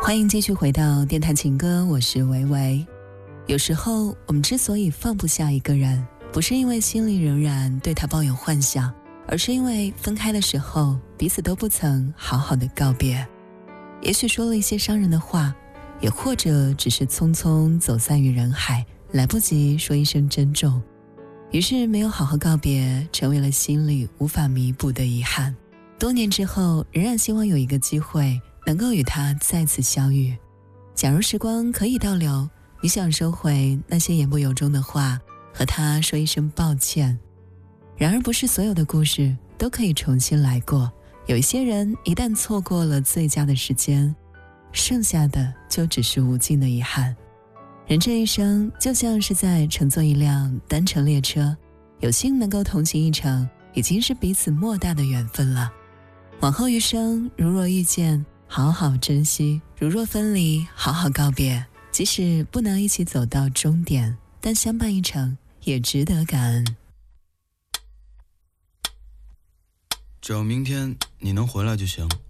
欢迎继续回到电台情歌，我是维维。有时候我们之所以放不下一个人，不是因为心里仍然对他抱有幻想，而是因为分开的时候彼此都不曾好好的告别。也许说了一些伤人的话，也或者只是匆匆走散于人海，来不及说一声珍重，于是没有好好告别，成为了心里无法弥补的遗憾。多年之后，仍然希望有一个机会能够与他再次相遇。假如时光可以倒流，你想收回那些言不由衷的话，和他说一声抱歉。然而不是所有的故事都可以重新来过，有一些人一旦错过了最佳的时间，剩下的就只是无尽的遗憾。人这一生就像是在乘坐一辆单程列车，有幸能够同行一程，已经是彼此莫大的缘分了。往后余生，如若遇见，好好珍惜；如若分离，好好告别。即使不能一起走到终点，但相伴一程也值得感恩。 只要明天你能回来就行。